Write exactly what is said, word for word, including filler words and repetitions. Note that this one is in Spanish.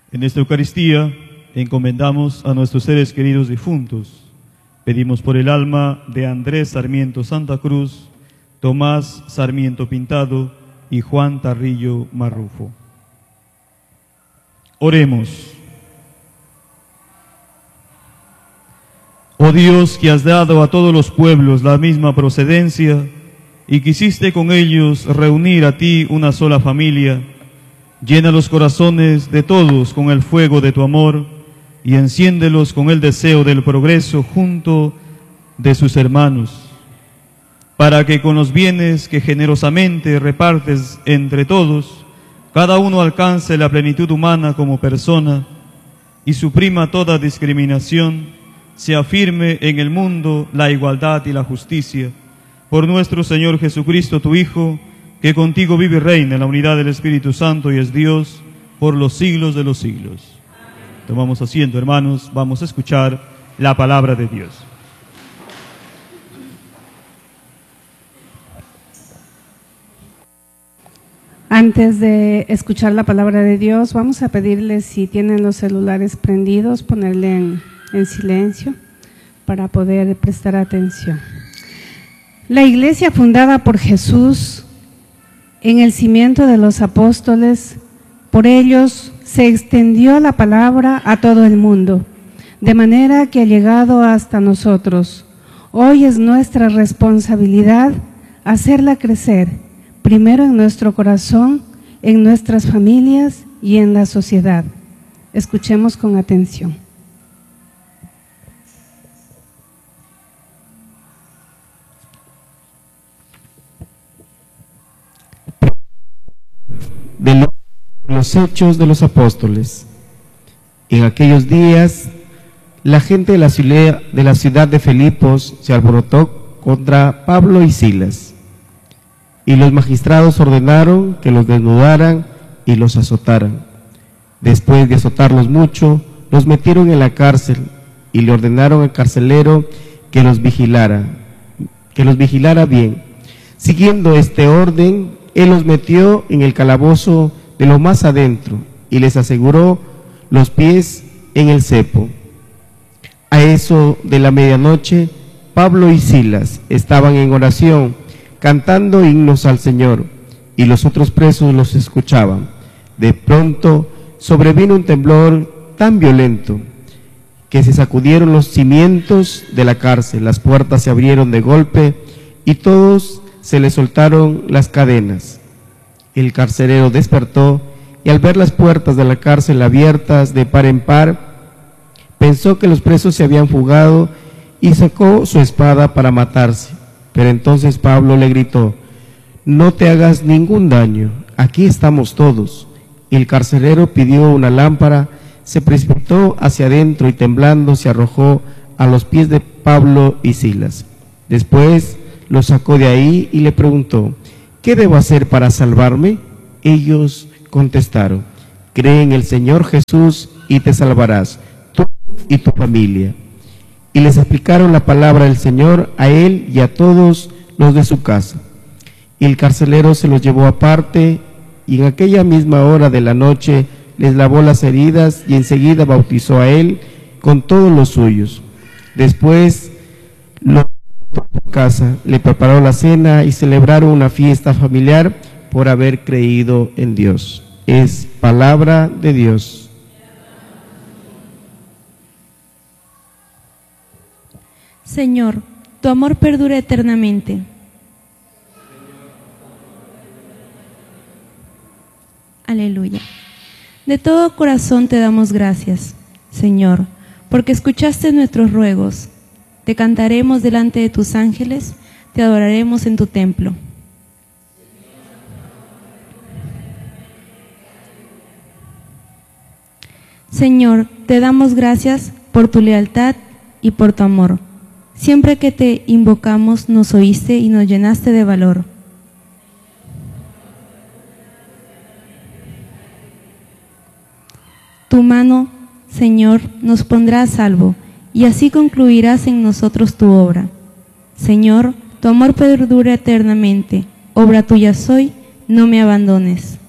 En esta Eucaristía encomendamos a nuestros seres queridos difuntos. Pedimos por el alma de Andrés Sarmiento Santa Cruz, Tomás Sarmiento Pintado y Juan Tarrillo Marrufo. Oremos. Oh Dios, que has dado a todos los pueblos la misma procedencia y quisiste con ellos reunir a ti una sola familia, llena los corazones de todos con el fuego de tu amor y enciéndelos con el deseo del progreso junto de sus hermanos, para que con los bienes que generosamente repartes entre todos, cada uno alcance la plenitud humana como persona y suprima toda discriminación, se afirme en el mundo la igualdad y la justicia. Por nuestro Señor Jesucristo, tu Hijo, que contigo vive y reina en la unidad del Espíritu Santo y es Dios por los siglos de los siglos. Amén. Tomamos asiento, hermanos, vamos a escuchar la palabra de Dios. Antes de escuchar la palabra de Dios, vamos a pedirles, si tienen los celulares prendidos, ponerle en, en silencio para poder prestar atención. La iglesia fundada por Jesús en el cimiento de los apóstoles, por ellos se extendió la palabra a todo el mundo, de manera que ha llegado hasta nosotros. Hoy es nuestra responsabilidad hacerla crecer, primero en nuestro corazón, en nuestras familias y en la sociedad. Escuchemos con atención. De los Hechos de los Apóstoles. En aquellos días, la gente de la ciudad de, la ciudad de Filipos se alborotó contra Pablo y Silas, y los magistrados ordenaron que los desnudaran y los azotaran. Después de azotarlos mucho, los metieron en la cárcel y le ordenaron al carcelero que los vigilara, que los vigilara bien. Siguiendo este orden, él los metió en el calabozo de lo más adentro y les aseguró los pies en el cepo. A eso de la medianoche, Pablo y Silas estaban en oración, cantando himnos al Señor, y los otros presos los escuchaban. De pronto sobrevino un temblor tan violento que se sacudieron los cimientos de la cárcel, las puertas se abrieron de golpe y todos se le soltaron las cadenas. El carcelero despertó y al ver las puertas de la cárcel abiertas de par en par, pensó que los presos se habían fugado y sacó su espada para matarse. Pero entonces Pablo le gritó: no te hagas ningún daño, aquí estamos todos. Y el carcelero pidió una lámpara, se precipitó hacia adentro y temblando se arrojó a los pies de Pablo y Silas. Después lo sacó de ahí y le preguntó: ¿qué debo hacer para salvarme? Ellos contestaron: cree en el Señor Jesús y te salvarás, tú y tu familia. Y les explicaron la palabra del Señor a él y a todos los de su casa. Y el carcelero se los llevó aparte, y en aquella misma hora de la noche les lavó las heridas y enseguida bautizó a él con todos los suyos. Después lo llevó a su casa, le preparó la cena y celebraron una fiesta familiar por haber creído en Dios. Es palabra de Dios. Señor, tu amor perdura eternamente. Aleluya. De todo corazón te damos gracias, Señor, porque escuchaste nuestros ruegos. Te cantaremos delante de tus ángeles, te adoraremos en tu templo. Señor, te damos gracias por tu lealtad y por tu amor. Siempre que te invocamos, nos oíste y nos llenaste de valor. Tu mano, Señor, nos pondrá a salvo, y así concluirás en nosotros tu obra. Señor, tu amor perdura eternamente. Obra tuya soy, no me abandones.